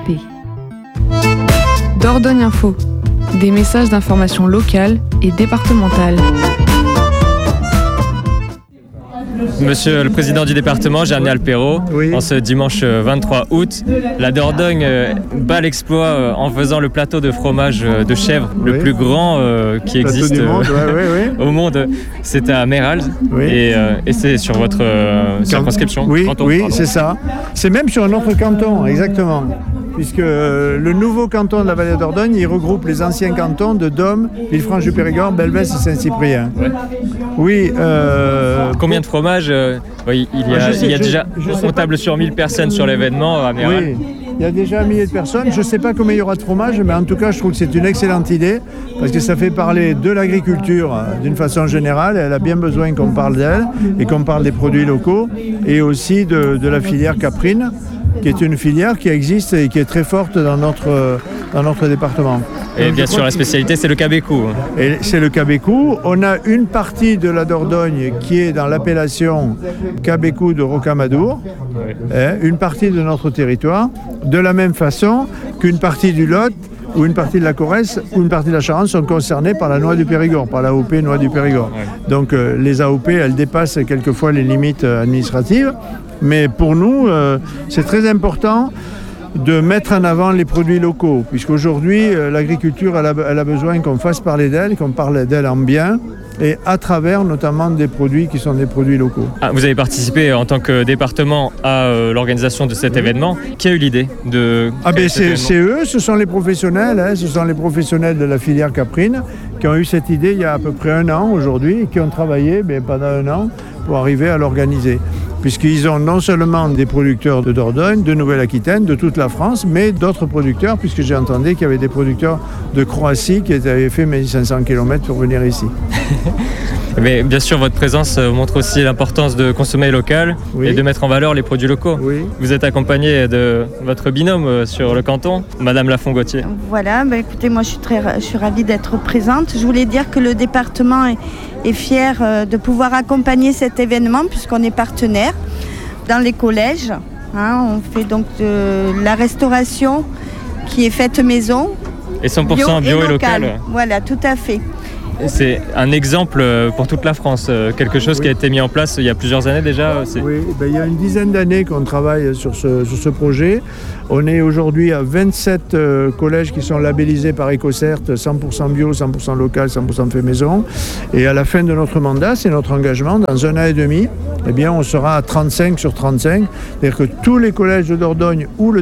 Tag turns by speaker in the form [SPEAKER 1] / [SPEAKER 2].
[SPEAKER 1] DIP. Dordogne Info, des messages d'information locale et départementale.
[SPEAKER 2] Monsieur le président du département, Jeanne Alpero,
[SPEAKER 3] Oui.
[SPEAKER 2] En ce dimanche 23 août, la Dordogne bat l'exploit en faisant le plateau de fromage de chèvre, le plus grand qui existe
[SPEAKER 3] du monde,
[SPEAKER 2] au monde. C'est à Mérals et c'est sur votre circonscription.
[SPEAKER 3] Oui,
[SPEAKER 2] canton,
[SPEAKER 3] oui,
[SPEAKER 2] pardon.
[SPEAKER 3] c'est ça. C'est même sur un autre canton, exactement. Puisque le nouveau canton de la vallée d'Ordogne, il regroupe les anciens cantons de Dôme, Villefranche-du-Périgord, Belvès et Saint-Cyprien.
[SPEAKER 2] Ouais.
[SPEAKER 3] Oui.
[SPEAKER 2] Combien de fromages il y a déjà, on table sur 1000 personnes sur l'événement à Mérals.
[SPEAKER 3] Oui, il y a déjà un millier de personnes. Je ne sais pas combien il y aura de fromage, mais en tout cas, je trouve que c'est une excellente idée parce que ça fait parler de l'agriculture d'une façon générale. Elle a bien besoin qu'on parle d'elle et qu'on parle des produits locaux et aussi de la filière caprine, qui est une filière qui existe et qui est très forte dans notre département.
[SPEAKER 2] Et bien sûr, la spécialité, c'est le cabécou.
[SPEAKER 3] Et c'est le cabécou. On a une partie de la Dordogne qui est dans l'appellation cabécou de Rocamadour, une partie de notre territoire, de la même façon qu'une partie du Lot ou une partie de la Corrèze ou une partie de la Charente sont concernés par la noix du Périgord, par l'AOP noix du Périgord. Ouais. Donc les AOP, elles dépassent quelquefois les limites administratives, mais pour nous, c'est très important de mettre en avant les produits locaux, puisqu'aujourd'hui, l'agriculture, elle a besoin qu'on fasse parler d'elle, qu'on parle d'elle en bien, et à travers notamment des produits qui sont des produits locaux.
[SPEAKER 2] Vous avez participé en tant que département à l'organisation de cet événement. Qui a eu l'idée de...
[SPEAKER 3] C'est eux, ce sont les professionnels, ce sont les professionnels de la filière caprine qui ont eu cette idée il y a à peu près 1 an aujourd'hui et qui ont travaillé pendant 1 an pour arriver à l'organiser. Puisqu'ils ont non seulement des producteurs de Dordogne, de Nouvelle-Aquitaine, de toute la France, mais d'autres producteurs, puisque j'ai entendu qu'il y avait des producteurs de Croatie qui avaient fait 1500 km pour venir ici.
[SPEAKER 2] Mais bien sûr, votre présence montre aussi l'importance de consommer local et de mettre en valeur les produits locaux. Oui. Vous êtes accompagné de votre binôme sur le canton, Madame Lafont-Gauthier.
[SPEAKER 4] Voilà, écoutez, moi je suis ravie d'être présente. Je voulais dire que le département est fier de pouvoir accompagner cet événement puisqu'on est partenaire dans les collèges. On fait donc de la restauration qui est faite maison.
[SPEAKER 2] Et 100% bio et local.
[SPEAKER 4] Voilà, tout à fait.
[SPEAKER 2] C'est un exemple pour toute la France, quelque chose qui a été mis en place il y a plusieurs années déjà.
[SPEAKER 3] Oui, il y a une dizaine d'années qu'on travaille sur ce projet. On est aujourd'hui à 27 collèges qui sont labellisés par Ecocert, 100% bio, 100% local, 100% fait maison. Et à la fin de notre mandat, c'est notre engagement, dans 1 an et demi, on sera à 35 sur 35. C'est-à-dire que tous les collèges de Dordogne où le